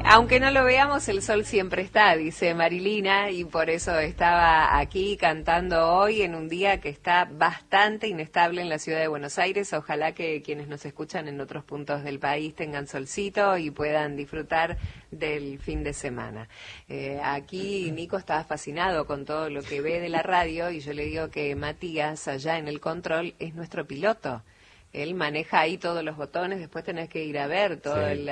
Aunque no lo veamos, el sol siempre está, dice Marilina, y por eso estaba aquí cantando hoy en un día que está bastante inestable en la ciudad de Buenos Aires. Ojalá que quienes nos escuchan en otros puntos del país tengan solcito y puedan disfrutar del fin de semana. Aquí Nico estaba fascinado con todo lo que ve de la radio y yo le digo que Matías, allá en el control, es nuestro piloto. Él maneja ahí todos los botones, después tenés que ir a ver toda Sí,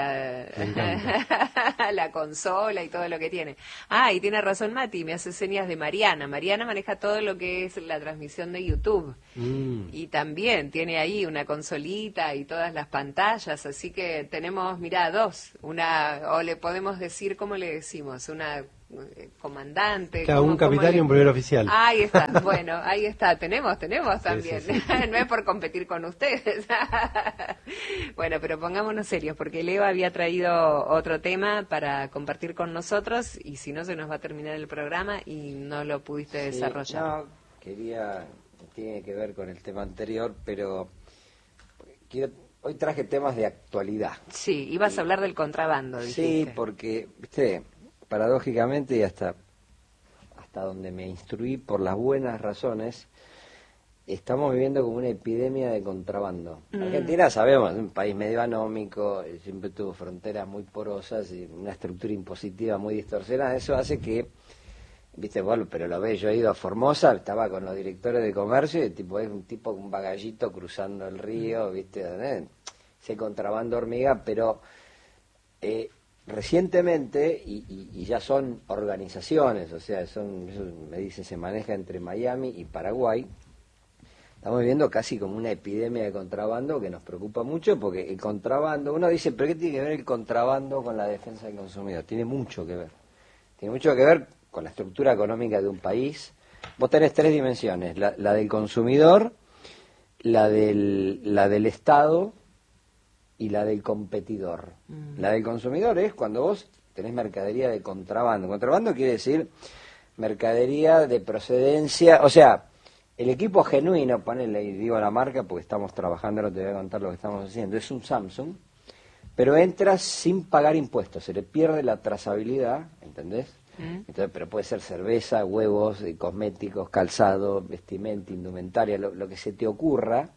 la consola y todo lo que tiene. Ah, y tiene razón Mati, me hace señas de Mariana. Mariana maneja todo lo que es la transmisión de YouTube. Y también tiene ahí una consolita y todas las pantallas, así que tenemos, mirá, dos. O le podemos decir, ¿cómo le decimos? Una comandante. Claro, un capitán y un primer oficial. Ahí está, bueno, ahí está, tenemos también, sí. No es por competir con ustedes. Bueno, pero pongámonos serios, porque Leo había traído otro tema para compartir con nosotros, y si no se nos va a terminar el programa y no lo pudiste desarrollar. No, tiene que ver con el tema anterior, pero hoy traje temas de actualidad. Sí, ibas a hablar del contrabando, dijiste. Sí, porque, viste, paradójicamente y hasta donde me instruí por las buenas razones, estamos viviendo como una epidemia de contrabando. Argentina, sabemos, es un país medio anómico, siempre tuvo fronteras muy porosas y una estructura impositiva muy distorsionada. Eso hace que, viste, bueno, pero lo ves, yo he ido a Formosa, estaba con los directores de comercio y tipo, es un tipo con un bagallito cruzando el río, viste, ese contrabando hormiga, pero recientemente, y ya son organizaciones, o sea, eso me dicen, se maneja entre Miami y Paraguay, estamos viviendo casi como una epidemia de contrabando que nos preocupa mucho, porque el contrabando, uno dice, ¿pero qué tiene que ver el contrabando con la defensa del consumidor? Tiene mucho que ver. Tiene mucho que ver con la estructura económica de un país. Vos tenés tres dimensiones, la del consumidor, la del Estado y la del competidor. La del consumidor es cuando vos tenés mercadería de contrabando. Contrabando quiere decir mercadería de procedencia, o sea, el equipo genuino, ponele, y digo la marca porque estamos trabajando, ahora te voy a contar lo que estamos haciendo, es un Samsung, pero entra sin pagar impuestos, se le pierde la trazabilidad, ¿entendés? Entonces, pero puede ser cerveza, huevos, cosméticos, calzado, vestimenta, indumentaria, lo que se te ocurra.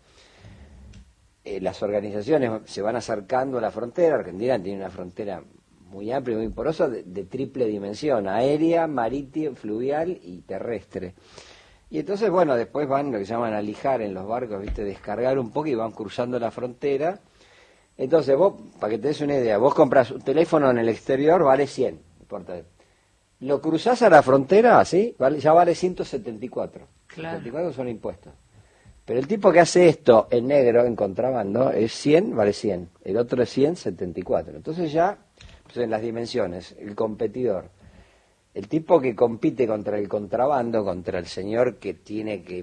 Las organizaciones se van acercando a la frontera. Argentina tiene una frontera muy amplia y muy porosa de triple dimensión, aérea, marítima, fluvial y terrestre. Y entonces, bueno, después van lo que se llaman a lijar en los barcos, ¿viste? Descargar un poco y van cruzando la frontera. Entonces vos, para que te des una idea, vos compras un teléfono en el exterior, vale 100, no importa. Lo cruzás a la frontera, ¿sí? Ya vale 174. Claro. 174 son impuestos. Pero el tipo que hace esto en negro, en contrabando, es 100, vale 100. El otro es 174. Entonces ya, pues en las dimensiones, el competidor, el tipo que compite contra el contrabando, contra el señor que tiene que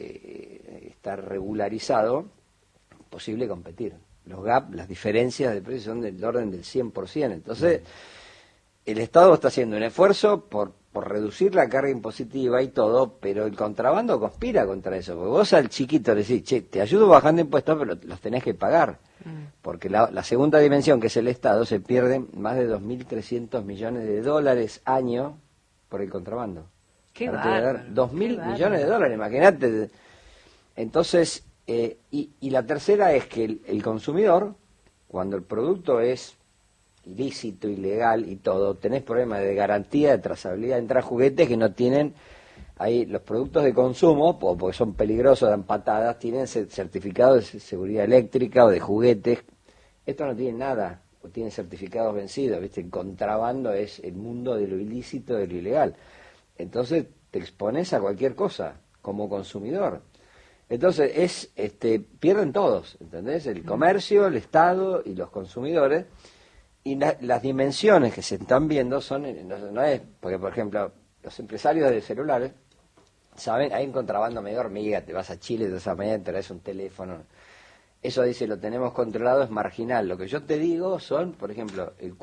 estar regularizado, posible competir. Los gaps, las diferencias de precios son del orden del 100%. Entonces, el Estado está haciendo un esfuerzo por reducir la carga impositiva y todo, pero el contrabando conspira contra eso, porque vos al chiquito le decís, che, te ayudo bajando impuestos, pero los tenés que pagar, porque la segunda dimensión, que es el Estado, se pierden más de 2.300 millones de dólares año por el contrabando. ¡Qué bárbaro! 2.000 millones de dólares, imagínate. Entonces, y la tercera es que el consumidor, cuando el producto es ilícito, ilegal y todo, tenés problemas de garantía, de trazabilidad. Entran juguetes que no tienen, ahí los productos de consumo, porque son peligrosos, dan patadas, tienen certificados de seguridad eléctrica o de juguetes. Esto no tiene nada, o tienen certificados vencidos, ¿viste? El contrabando es el mundo de lo ilícito, de lo ilegal. Entonces te expones a cualquier cosa como consumidor. Entonces pierden todos, ¿entendés? El comercio, el Estado y los consumidores. Y las dimensiones que se están viendo no es, porque por ejemplo, los empresarios de celulares, saben, hay un contrabando medio hormiga, te vas a Chile, te vas a Miami, traes un teléfono. Eso dice, lo tenemos controlado, es marginal. Lo que yo te digo son, por ejemplo, el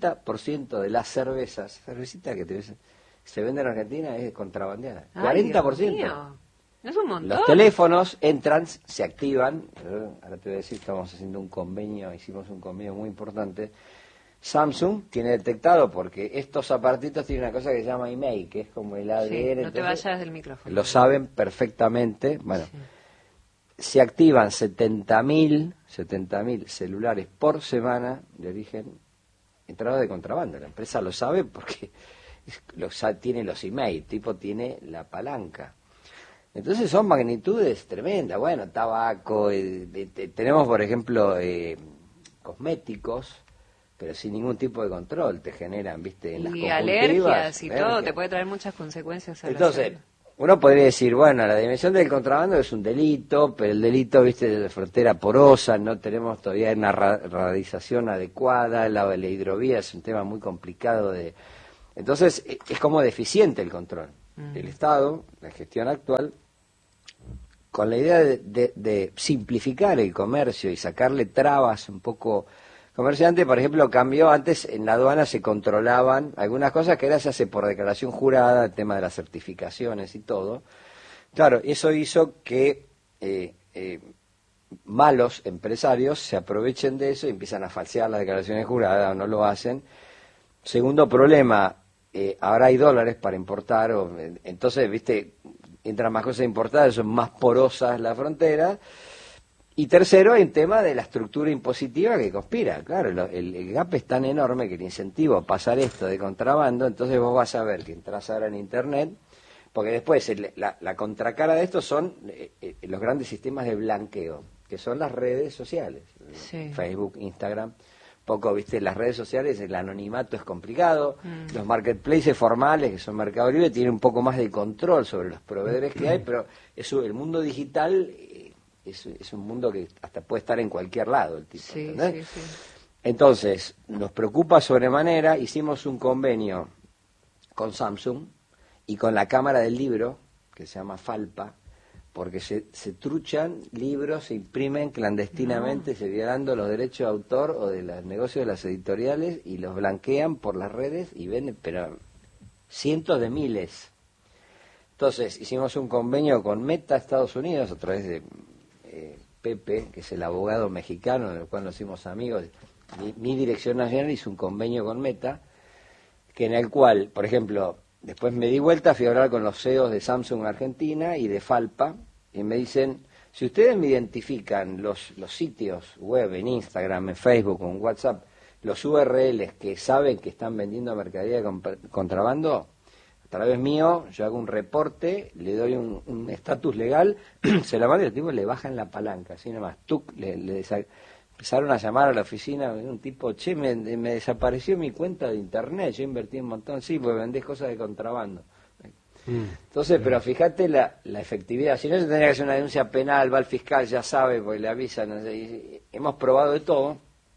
40% de las cervecitas que se venden en Argentina es contrabandeada. Ay, 40%. Dios mío. Es un montón. Los teléfonos entran, se activan, ahora te voy a decir, estamos haciendo hicimos un convenio muy importante, Samsung tiene detectado, porque estos aparatitos tienen una cosa que se llama email, que es como el ADN. Sí, no te vayas del micrófono. Lo saben perfectamente. Bueno, sí. Se activan 70.000 celulares por semana de origen entrados de contrabando. La empresa lo sabe porque tiene los email, tipo tiene la palanca. Entonces son magnitudes tremendas. Bueno, tabaco, tenemos por ejemplo cosméticos, pero sin ningún tipo de control, te generan, viste, en las conjuntivas, alergias y todo, te puede traer muchas consecuencias. Entonces, uno podría decir, bueno, la dimensión del contrabando es un delito, pero el delito, viste, de frontera porosa, no tenemos todavía una radialización adecuada, la hidrovía es un tema muy complicado de... Entonces, es como deficiente el control. El Estado, la gestión actual, con la idea de simplificar el comercio y sacarle trabas un poco... Comerciante, por ejemplo, cambió, antes en la aduana se controlaban algunas cosas que ahora se hace por declaración jurada, el tema de las certificaciones y todo. Claro, eso hizo que malos empresarios se aprovechen de eso y empiezan a falsear las declaraciones juradas o no lo hacen. Segundo problema, ahora hay dólares para importar, entonces, viste, entran más cosas importadas, son más porosas las fronteras. Y tercero, hay un tema de la estructura impositiva que conspira. Claro, el gap es tan enorme que el incentivo a pasar esto de contrabando, entonces vos vas a ver que entras ahora en Internet, porque después la contracara de esto son los grandes sistemas de blanqueo, que son las redes sociales, sí. Facebook, Instagram. Poco, viste, las redes sociales, el anonimato es complicado, los marketplaces formales, que son Mercado Libre, tienen un poco más de control sobre los proveedores que hay, pero el mundo digital... Es un mundo que hasta puede estar en cualquier lado el tipo, sí, ¿entendés? Sí, sí. Entonces, nos preocupa sobremanera, hicimos un convenio con Samsung y con la Cámara del Libro, que se llama Falpa, porque se truchan libros, se imprimen clandestinamente, se violando los derechos de autor o de los negocios de las editoriales y los blanquean por las redes y venden, pero cientos de miles. Entonces, hicimos un convenio con Meta Estados Unidos a través de... Pepe, que es el abogado mexicano del cual nos hicimos amigos, mi dirección nacional hizo un convenio con Meta, que en el cual, por ejemplo, después me di vuelta, fui a hablar con los CEOs de Samsung Argentina y de Falpa, y me dicen, si ustedes me identifican los sitios web en Instagram, en Facebook, en WhatsApp, los URLs que saben que están vendiendo mercadería de contrabando, a través mío, yo hago un reporte, le doy un estatus legal, se la mando y el tipo le bajan la palanca, así nomás, empezaron a llamar a la oficina, un tipo, che, me desapareció mi cuenta de internet, yo invertí un montón, sí, porque vendés cosas de contrabando. Entonces, pero fíjate la efectividad, si no se tendría que hacer una denuncia penal, va al fiscal, ya sabe, porque le avisan, no sé, hemos probado de todo.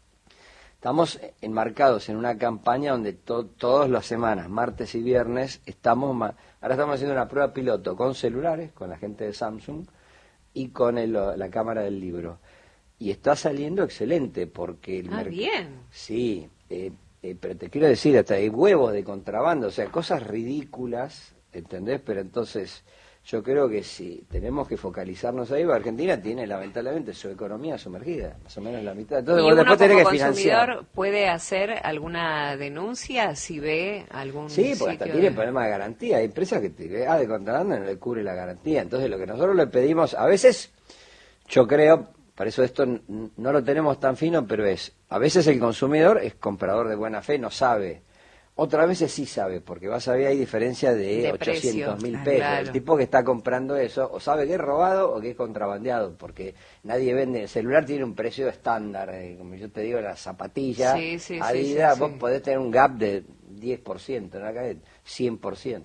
Estamos enmarcados en una campaña donde todas las semanas, martes y viernes, ahora estamos haciendo una prueba piloto con celulares, con la gente de Samsung y con la Cámara del Libro. Y está saliendo excelente porque... bien. Sí, pero te quiero decir, hasta hay huevos de contrabando, o sea, cosas ridículas, ¿entendés? Pero entonces... Yo creo que si tenemos que focalizarnos ahí, Argentina tiene lamentablemente su economía sumergida, más o menos la mitad. Entonces, ¿Y uno después como que consumidor financiar. puede hacer alguna denuncia si ve algún Sí, porque hasta tiene problema de garantía. Hay empresas que de contrabando no le cubre la garantía. Entonces lo que nosotros le pedimos, a veces, yo creo, por eso esto no lo tenemos tan fino, pero a veces el consumidor es comprador de buena fe, no sabe. Otras veces sí sabe, porque vas a ver hay diferencia de 800.000 pesos. Claro. El tipo que está comprando eso, o sabe que es robado o que es contrabandeado, porque nadie vende. El celular tiene un precio estándar, como yo te digo, la zapatilla, Adidas, vos podés tener un gap de 10%, ¿no? Acá de 100%. Entonces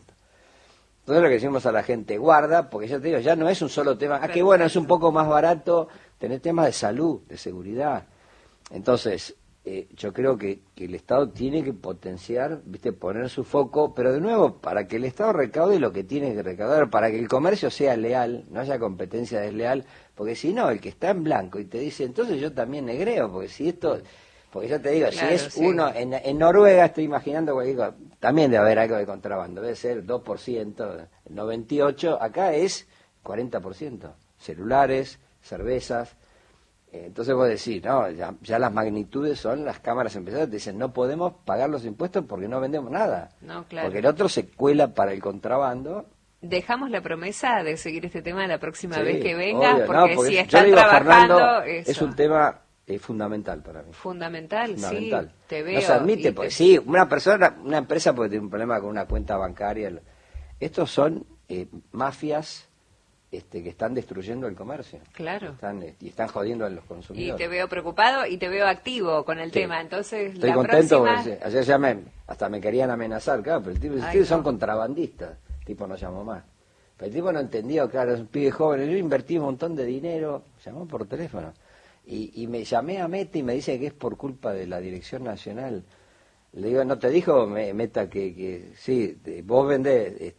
lo que decimos a la gente, guarda, porque yo te digo, ya no es un solo tema, que bueno, es un poco más barato tener temas de salud, de seguridad. Entonces... yo creo que el Estado tiene que potenciar, viste, poner su foco, pero de nuevo, para que el Estado recaude lo que tiene que recaudar, para que el comercio sea leal, no haya competencia desleal, porque si no, el que está en blanco y te dice, entonces yo también negreo, porque si esto, porque yo te digo, claro, si es uno, en Noruega estoy imaginando cualquier cosa, también debe haber algo de contrabando, debe ser 2%, 98%, acá es 40%, celulares, cervezas, Entonces vos decís, no, ya las magnitudes son las cámaras empresariales, te dicen, no podemos pagar los impuestos porque no vendemos nada. No, claro. Porque el otro se cuela para el contrabando. Dejamos la promesa de seguir este tema la próxima Sí, vez que vengas, obvio, porque, porque si yo están le digo a trabajando... Fernando, eso. es un tema fundamental para mí. Fundamental, sí, te veo. No se admite, porque sí, una empresa puede tener un problema con una cuenta bancaria. Estos son mafias que están destruyendo el comercio. Claro. Y están jodiendo a los Y consumidores. te veo preocupado y te veo activo con el tema, entonces Estoy la contento próxima... porque ayer hasta me querían amenazar, claro, pero el tipo dice, ustedes son contrabandistas. El tipo no llamó más. Pero el tipo no entendió, claro, es un pibe joven, yo invertí un montón de dinero, llamó por teléfono. Y me llamé a Meta y me dice que es por culpa de la Dirección Nacional. Le digo, ¿no te dijo Meta que sí, vos vendés,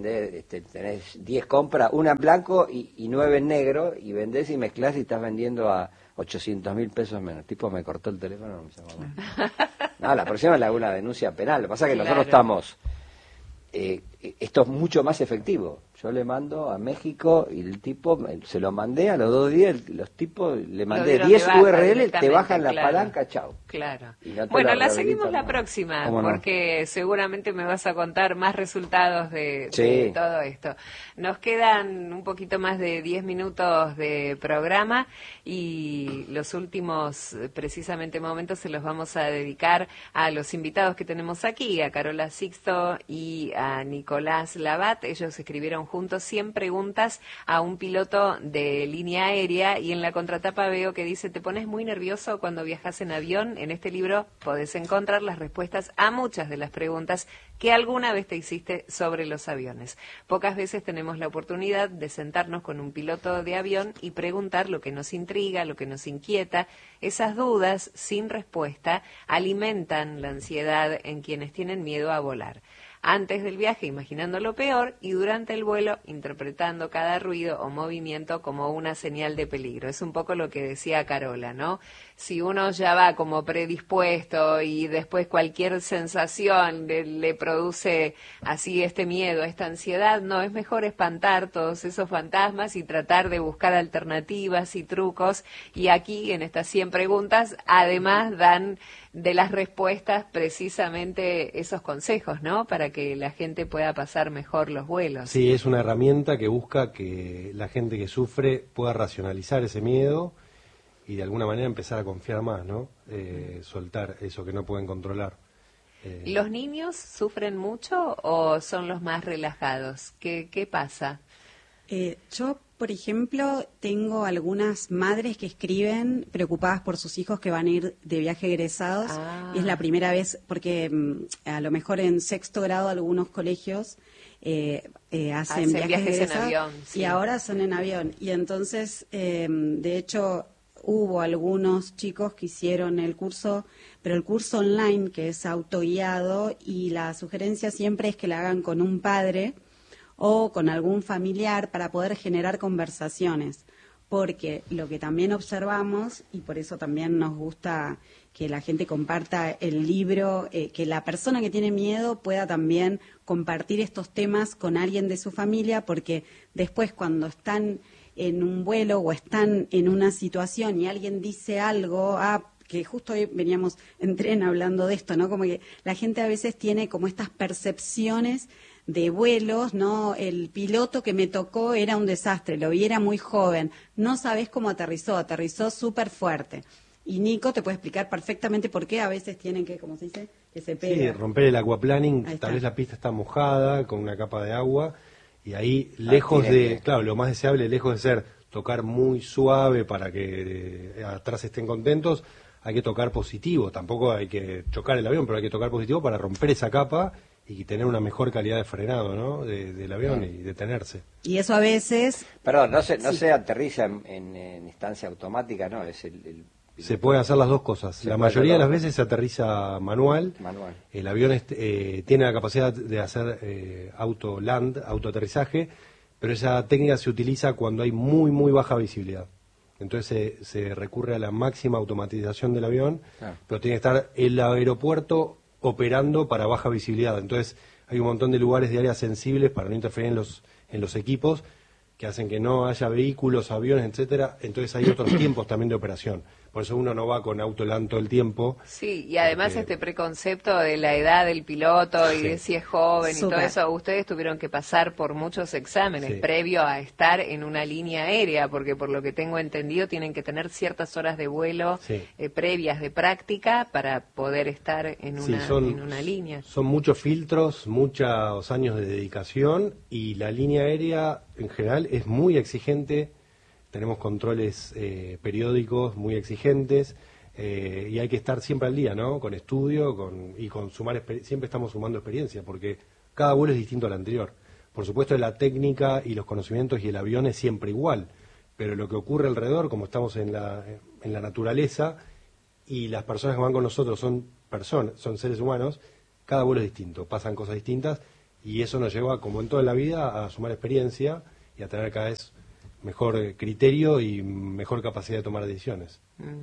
tenés 10 compras, una en blanco y 9 en negro, y vendés y mezclás y estás vendiendo a 800.000 pesos menos? El tipo me cortó el teléfono, no me llamó más. No, la próxima le hago una denuncia penal. Lo que pasa es que nosotros estamos... esto es mucho más efectivo. Yo le mando a México y el tipo, se lo mandé a los 2 días, los tipos, le mandé 10 URL, te bajan la palanca, chao. Claro. No bueno, la seguimos la próxima, porque seguramente me vas a contar más resultados de todo esto. Nos quedan un poquito más de 10 minutos de programa y los últimos, precisamente, momentos se los vamos a dedicar a los invitados que tenemos aquí, a Carola Sixto y a Nicolás Labat. Ellos escribieron juntos 100 preguntas a un piloto de línea aérea, y en la contratapa veo que dice: ¿te pones muy nervioso cuando viajas en avión? En este libro podés encontrar las respuestas a muchas de las preguntas que alguna vez te hiciste sobre los aviones. Pocas veces tenemos la oportunidad de sentarnos con un piloto de avión y preguntar lo que nos intriga, lo que nos inquieta. Esas dudas sin respuesta alimentan la ansiedad en quienes tienen miedo a volar. Antes del viaje imaginando lo peor, y durante el vuelo interpretando cada ruido o movimiento como una señal de peligro. Es un poco lo que decía Carola, ¿no? Si uno ya va como predispuesto y después cualquier sensación le produce así este miedo, esta ansiedad, no, es mejor espantar todos esos fantasmas y tratar de buscar alternativas y trucos. Y aquí, en estas 100 preguntas, además dan de las respuestas precisamente esos consejos, ¿no? Para que la gente pueda pasar mejor los vuelos. Sí, es una herramienta que busca que la gente que sufre pueda racionalizar ese miedo y de alguna manera empezar a confiar más, ¿no? Soltar eso que no pueden controlar. ¿Los niños sufren mucho o son los más relajados? ¿Qué pasa? Yo, por ejemplo, tengo algunas madres que escriben preocupadas por sus hijos que van a ir de viaje egresados. Y es la primera vez, porque a lo mejor en 6º grado algunos colegios hacen viajes en avión. Sí. Y ahora son en avión. Y entonces, de hecho, hubo algunos chicos que hicieron el curso, pero el curso online, que es autoguiado, y la sugerencia siempre es que la hagan con un padre o con algún familiar para poder generar conversaciones, porque lo que también observamos, y por eso también nos gusta que la gente comparta el libro, que la persona que tiene miedo pueda también compartir estos temas con alguien de su familia, porque después cuando están en un vuelo o están en una situación y alguien dice algo, que justo hoy veníamos en tren hablando de esto, ¿no? Como que la gente a veces tiene como estas percepciones de vuelos, ¿no? El piloto que me tocó era un desastre, lo vi, era muy joven, no sabés cómo aterrizó súper fuerte. Y Nico te puede explicar perfectamente por qué a veces tienen que, ¿cómo se dice? Que se pega. Sí, romper el aquaplaning, tal vez la pista está mojada con una capa de agua, y ahí lejos de, claro, lo más deseable, lejos de ser tocar muy suave para que atrás estén contentos, hay que tocar positivo, tampoco hay que chocar el avión, pero hay que tocar positivo para romper esa capa y tener una mejor calidad de frenado, ¿no? Del avión y detenerse. Y eso a veces... Perdón, no se aterriza en instancia automática, ¿no, es se puede hacer las dos cosas. La mayoría de las veces se aterriza manual. El avión tiene la capacidad de hacer autoaterrizaje, pero esa técnica se utiliza cuando hay muy, muy baja visibilidad. Entonces se recurre a la máxima automatización del avión, pero tiene que estar el aeropuerto operando para baja visibilidad. Entonces hay un montón de lugares de áreas sensibles para no interferir en los equipos, que hacen que no haya vehículos, aviones, etcétera. Entonces hay otros tiempos también de operación. Por eso uno no va con auto LAN todo el tiempo. Sí, y además este preconcepto de la edad del piloto y de si es joven y todo eso, ustedes tuvieron que pasar por muchos exámenes previo a estar en una línea aérea, porque por lo que tengo entendido tienen que tener ciertas horas de vuelo previas de práctica para poder estar en una línea. Son muchos filtros, muchos años de dedicación, y la línea aérea en general es muy exigente. Tenemos controles periódicos muy exigentes, y hay que estar siempre al día, ¿no? Con estudio y con sumar siempre estamos sumando experiencia, porque cada vuelo es distinto al anterior. Por supuesto, la técnica y los conocimientos y el avión es siempre igual, pero lo que ocurre alrededor, como estamos en la naturaleza, y las personas que van con nosotros son seres humanos, cada vuelo es distinto, pasan cosas distintas, y eso nos lleva, como en toda la vida, a sumar experiencia y a tener cada vez mejor criterio y mejor capacidad de tomar decisiones.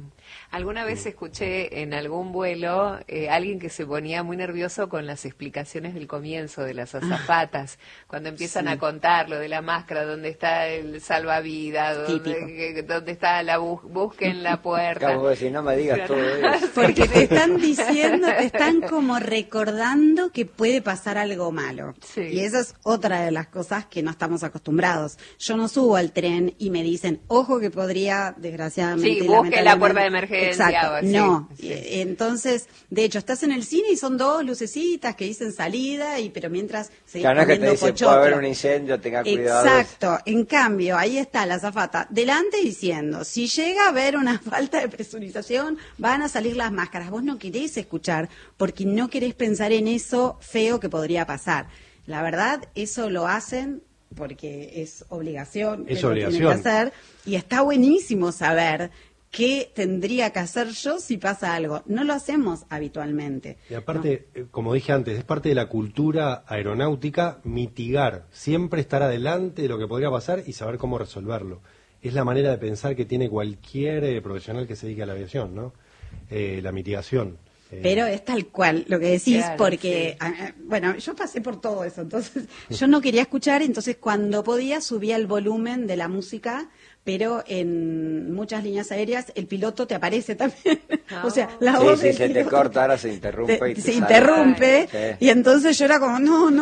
Alguna vez escuché en algún vuelo alguien que se ponía muy nervioso con las explicaciones del comienzo de las azafatas, cuando empiezan a contar lo de la máscara, dónde está el salvavidas, dónde está la busquen la puerta. Acabo de decir, no me digas todo eso. Porque te están diciendo, te están como recordando que puede pasar algo malo. Y esa es otra de las cosas que no estamos acostumbrados. Yo no subo al tren y me dicen, ojo que podría, desgraciadamente, busquen la puerta de emergencia. Exacto, no. Entonces, de hecho, estás en el cine y son dos lucecitas que dicen salida, pero mientras seguís comiendo que te dicen, pochoclo. Puede haber un incendio, tenga cuidado. Exacto. En cambio, ahí está la azafata delante diciendo, si llega a haber una falta de presurización, van a salir las máscaras. Vos no querés escuchar porque no querés pensar en eso feo que podría pasar. La verdad, eso lo hacen porque es obligación. Es que obligación. Lo tienen que hacer, y está buenísimo saber qué tendría que hacer yo si pasa algo. No lo hacemos habitualmente. Y aparte, como dije antes, es parte de la cultura aeronáutica mitigar, siempre estar adelante de lo que podría pasar y saber cómo resolverlo. Es la manera de pensar que tiene cualquier profesional que se dedique a la aviación, ¿no? La mitigación. Pero es tal cual lo que decís, porque, bueno, yo pasé por todo eso, entonces yo no quería escuchar, entonces cuando podía subía el volumen de la música, pero en muchas líneas aéreas el piloto te aparece también. O sea, la voz del se te corta, ahora se interrumpe. Se interrumpe, y entonces yo era como, no.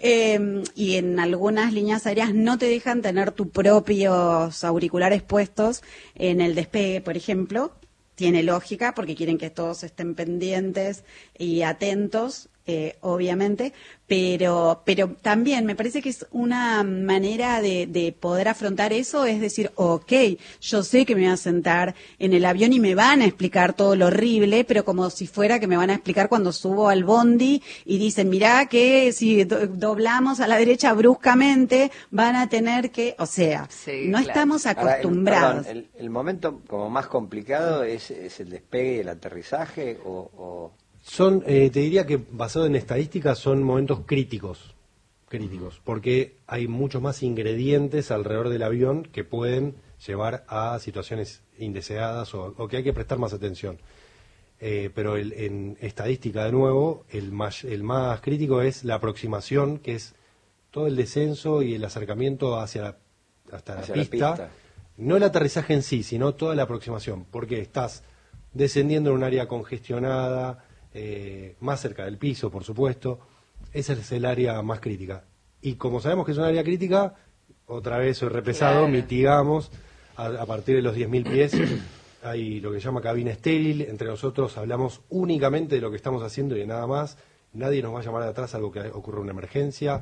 Y en algunas líneas aéreas no te dejan tener tus propios auriculares puestos en el despegue, por ejemplo. Tiene lógica, porque quieren que todos estén pendientes y atentos, obviamente, pero también me parece que es una manera de poder afrontar eso, es decir, ok, yo sé que me voy a sentar en el avión y me van a explicar todo lo horrible, pero como si fuera que me van a explicar cuando subo al bondi y dicen, mirá que si doblamos a la derecha bruscamente, van a tener que, o sea, no estamos acostumbrados. Ahora, el momento como más complicado es el despegue y el aterrizaje, o... Te diría que basado en estadísticas son momentos críticos, porque hay muchos más ingredientes alrededor del avión que pueden llevar a situaciones indeseadas o que hay que prestar más atención. Pero en estadística, de nuevo, el más crítico es la aproximación, que es todo el descenso y el acercamiento hasta la pista. No el aterrizaje en sí, sino toda la aproximación, porque estás descendiendo en un área congestionada, más cerca del piso, por supuesto. Esa es el área más crítica. Y como sabemos que es un área crítica, otra vez soy repesado, mitigamos a partir de los 10.000 pies. Hay lo que se llama cabina estéril. Entre nosotros hablamos únicamente de lo que estamos haciendo y de nada más. Nadie nos va a llamar de atrás algo que ocurra una emergencia.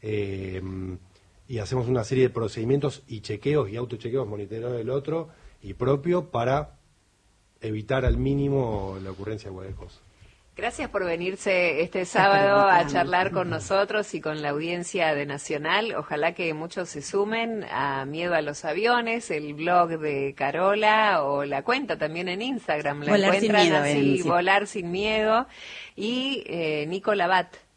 Y hacemos una serie de procedimientos y chequeos y autochequeos, monitoreo del otro y propio, para evitar al mínimo la ocurrencia de cualquier cosa. Gracias por venirse este sábado a charlar con nosotros y con la audiencia de Nacional. Ojalá que muchos se sumen a Miedo a los Aviones, el blog de Carola, o la cuenta también en Instagram. La Volar encuentran sin miedo, así, Volar Sin Miedo. Y Nico Labat,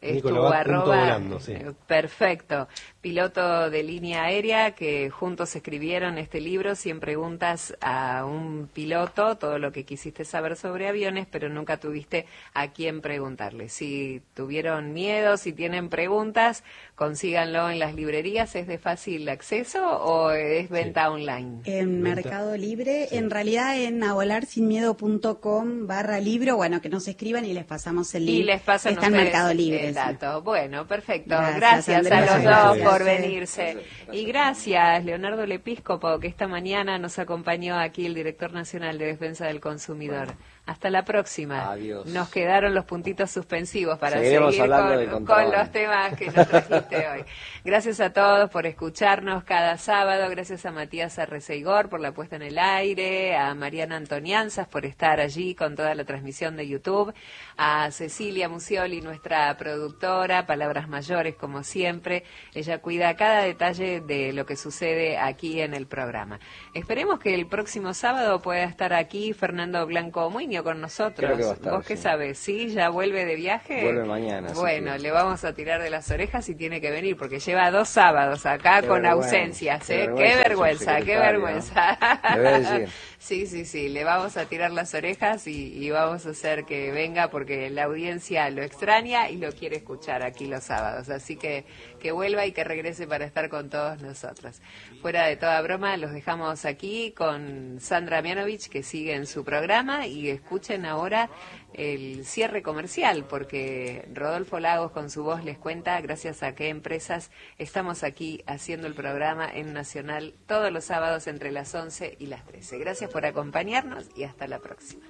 Es tu Nicolabat punto arroba. volando, sí. Perfecto. Piloto de línea aérea que juntos escribieron este libro, 100 preguntas a un piloto, todo lo que quisiste saber sobre aviones, pero nunca tuviste a quién preguntarle. Si tuvieron miedo, si tienen preguntas, consíganlo en las librerías. ¿Es de fácil acceso o es venta online? En Mercado Libre, en realidad en volarsinmiedo.com/libro, bueno, que nos escriban y les pasamos el link. Y les pasan Está en ustedes Mercado Libre. el dato. Bueno, perfecto. Gracias, Gracias a Andrea. los Gracias. dos por venirse. Y gracias, Leonardo Lepíscopo, que esta mañana nos acompañó aquí, el director nacional de Defensa del Consumidor. Bueno. Hasta la próxima. Adiós. Nos quedaron los puntitos suspensivos para Seguiremos seguir hablando de con contrabando. los temas que nos trajiste hoy. Gracias a todos por escucharnos cada sábado. Gracias a Matías Arreceigor por la puesta en el aire, a Mariana Antonianzas por estar allí con toda la transmisión de YouTube, a Cecilia Musioli, nuestra productora, palabras mayores como siempre. Ella cuida cada detalle de lo que sucede aquí en el programa. Esperemos que el próximo sábado pueda estar aquí Fernando Blanco Muñoz con nosotros. Creo que va a estar, ¿Vos qué sí. sabés? ¿Sí? ¿Ya vuelve de viaje? Vuelve mañana. así Bueno, que- le vamos a tirar de las orejas y tiene que venir, porque lleva 2 sábados acá Qué con vergüenza, ausencias, qué ¿eh? vergüenza, Qué vergüenza. Debe decir. Sí, le vamos a tirar las orejas y vamos a hacer que venga, porque la audiencia lo extraña y lo quiere escuchar aquí los sábados. Así que vuelva y que regrese para estar con todos nosotros. Fuera de toda broma, los dejamos aquí con Sandra Mianovich, que sigue en su programa, y escuchen ahora el cierre comercial, porque Rodolfo Lagos con su voz les cuenta gracias a qué empresas estamos aquí haciendo el programa en Nacional todos los sábados entre las 11 y las 13. Gracias por acompañarnos y hasta la próxima.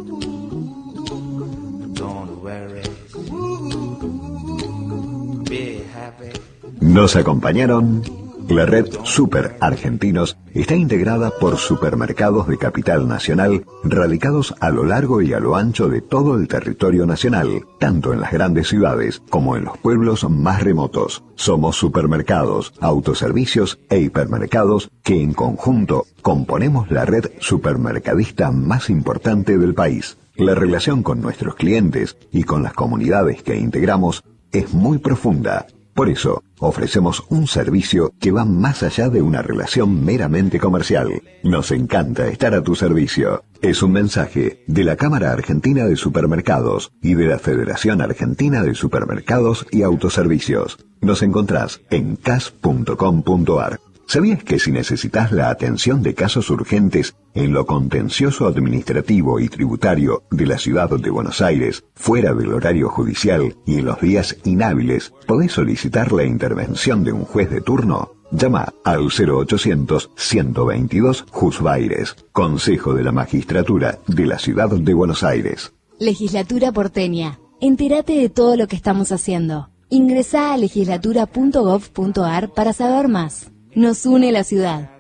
Don't worry. Be happy. Nos acompañaron. La red Super Argentinos está integrada por supermercados de capital nacional radicados a lo largo y a lo ancho de todo el territorio nacional, tanto en las grandes ciudades como en los pueblos más remotos. Somos supermercados, autoservicios e hipermercados que en conjunto componemos la red supermercadista más importante del país. La relación con nuestros clientes y con las comunidades que integramos es muy profunda. Por eso, ofrecemos un servicio que va más allá de una relación meramente comercial. Nos encanta estar a tu servicio. Es un mensaje de la Cámara Argentina de Supermercados y de la Federación Argentina de Supermercados y Autoservicios. Nos encontrás en cas.com.ar. ¿Sabías que si necesitas la atención de casos urgentes en lo contencioso administrativo y tributario de la ciudad de Buenos Aires, fuera del horario judicial y en los días inhábiles, podés solicitar la intervención de un juez de turno? Llama al 0800-122 Jusbaires, Consejo de la Magistratura de la ciudad de Buenos Aires. Legislatura porteña. Entérate de todo lo que estamos haciendo. Ingresá a legislatura.gov.ar para saber más. Nos une la ciudad.